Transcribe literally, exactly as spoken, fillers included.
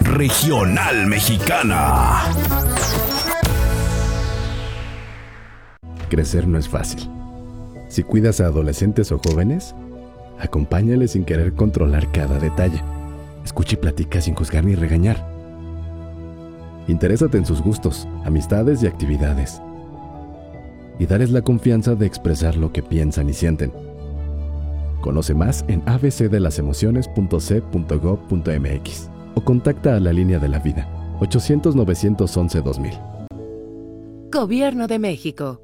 Regional Mexicana. Crecer no es fácil. Si cuidas a adolescentes o jóvenes, acompáñales sin querer controlar cada detalle. Escucha y platica sin juzgar ni regañar. Interésate en sus gustos, amistades y actividades. Y darles la confianza de expresar lo que piensan y sienten. Conoce más en a b c de las emociones punto c punto gov punto m x o contacta a la Línea de la Vida ochocientos, novecientos once, dos mil. Gobierno de México.